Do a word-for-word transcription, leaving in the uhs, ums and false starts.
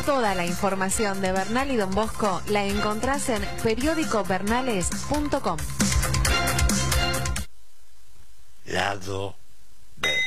Toda la información de Bernal y Don Bosco la encontrás en periódico bernales punto com. Lado B.